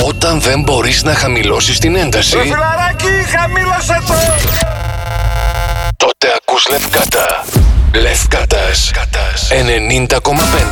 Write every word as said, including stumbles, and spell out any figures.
Όταν δεν μπορείς να χαμηλώσεις την ένταση, Ρε φιλαράκι, χαμήλωσε το! τότε ακούς Λευκάτα. Λευκάτας ενενήντα κόμμα πέντε.